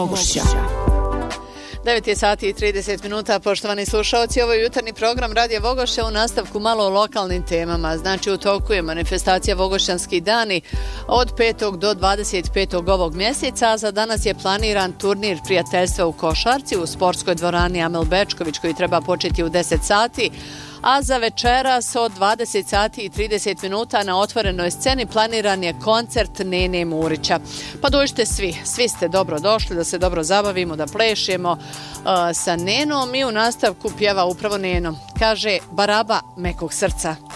9 sati i 30 minuta, poštovani slušalci, ovo je jutarnji program Radija Vogošća. U nastavku malo o lokalnim temama. Znači, u toku je manifestacija Vogošćanski dani od 5. do 25. ovog mjeseca, a za danas je planiran turnir prijateljstva u košarci u sportskoj dvorani Amel Bečković koji treba početi u 10 sati. A za večeras od 20 sati i 30 minuta na otvorenoj sceni planiran je koncert Nene Murića. Pa dođite svi ste dobro došli da se dobro zabavimo, da plešemo sa Nenom i u nastavku pjeva upravo Neno. Kaže Baraba mekog srca.